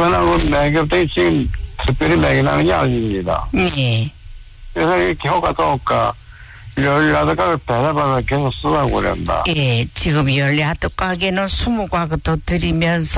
매연하고 매겹등이 지금 특별히 매연하는 게 아닙니다. 예. 그래서 이렇게 효과가 없까 18가를 배달받아 계속 쓰라고 그런다. 예, 지금 18가게는 20가구 더 드리면서